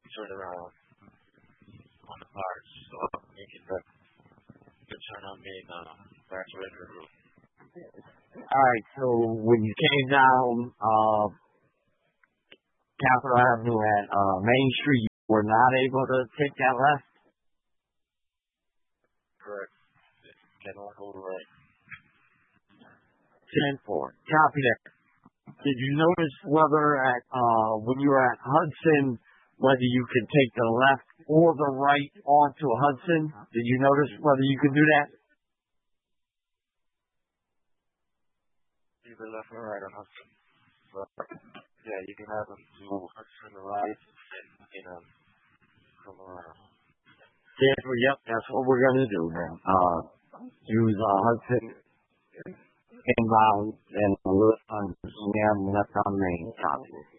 turn around on the parts, so making the turn on being back to regular route. Alright, so when you came down Capitol Avenue at Main Street, you were not able to take that left? Correct. Cannot hold right. 10-4. Copy that. Did you notice whether at when you were at Hudson, whether you could take the left or the right onto Hudson? Did you notice whether you could do that? Either left or right on Hudson. But, yeah, you can have them do Hudson the right and come around. Yep, that's what we're going to do then. Use Hudson inbound and left on Main. Copy.